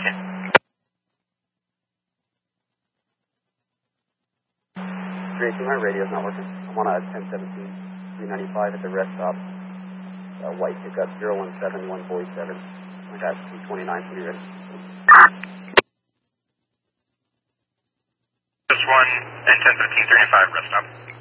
318, my radio's not working. I'm on a 1017, 395 at the rest stop. White pickup, 017147. I got 229, so be ready. This one, and 1017, 395, rest stop.